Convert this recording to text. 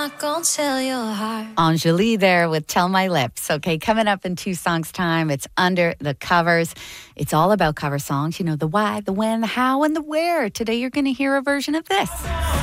not gonna tell your heart. Anjali there with Tell My Lips. Okay, coming up in 2 songs' time, it's Under the Covers. It's all about cover songs. You know, the why, the when, the how, and the where. Today you're going to hear a version of this.